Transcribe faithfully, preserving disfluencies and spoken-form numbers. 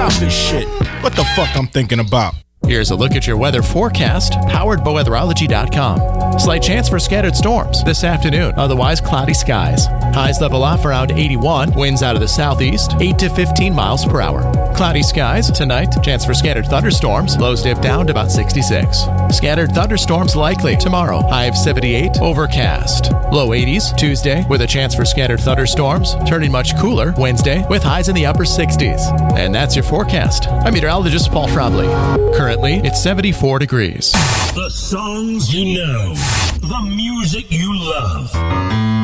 stop this shit. What the fuck I'm thinking about? Here's a look at your weather forecast, powered by weatherology dot com. Slight chance for scattered storms this afternoon, otherwise cloudy skies. Highs level off around eighty-one, winds out of the southeast, eight to fifteen miles per hour. Cloudy skies tonight, chance for scattered thunderstorms, lows dip down to about sixty-six. Scattered thunderstorms likely tomorrow, high of seventy-eight, overcast. Low eighties Tuesday with a chance for scattered thunderstorms, turning much cooler Wednesday with highs in the upper sixties. And that's your forecast. I'm meteorologist Paul Schraubly. Currently, it's seventy-four degrees. The songs you know, the music you love.